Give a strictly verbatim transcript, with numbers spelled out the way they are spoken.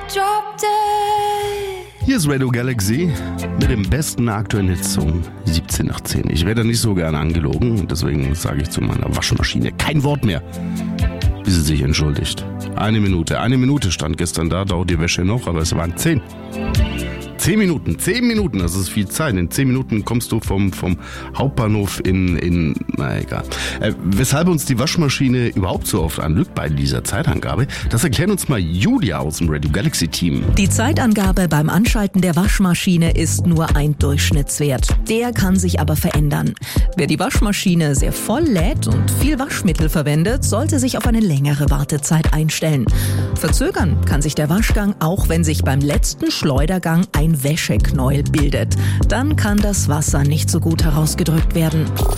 drop dead. Hier ist Radio Galaxy mit dem besten aktuellen Hit um siebzehn nach zehn. Ich werde nicht so gerne angelogen, deswegen sage ich zu meiner Waschmaschine kein Wort mehr, wie sie sich entschuldigt. Eine Minute, eine Minute stand gestern da, dauert die Wäsche noch, aber es waren zehn. Zehn Minuten, zehn Minuten, das ist viel Zeit. In zehn Minuten kommst du vom, vom Hauptbahnhof in, in, na egal. Äh, weshalb uns die Waschmaschine überhaupt so oft anlügt bei dieser Zeitangabe, das erklärt uns mal Julia aus dem Radio Galaxy Team. Die Zeitangabe beim Anschalten der Waschmaschine ist nur ein Durchschnittswert. Der kann sich aber verändern. Wer die Waschmaschine sehr voll lädt und viel Waschmittel verwendet, sollte sich auf eine längere Wartezeit einstellen. Verzögern kann sich der Waschgang auch, wenn sich beim letzten Schleudergang ein Wäscheknäuel bildet. Dann kann das Wasser nicht so gut herausgedrückt werden.